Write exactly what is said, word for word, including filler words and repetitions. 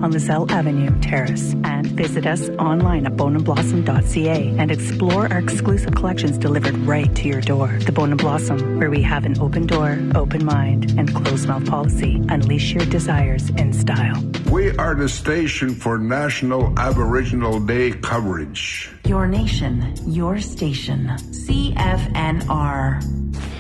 on Lizelle Avenue, Terrace. And visit us online at bone and blossom dot c a and explore our exclusive collections delivered right to your door. The Bone and Blossom, where we have an open door, open mind, and closed mouth policy. Unleash your desires in style. We are the station for National Aboriginal Day coverage. Your nation, your station. C F N R.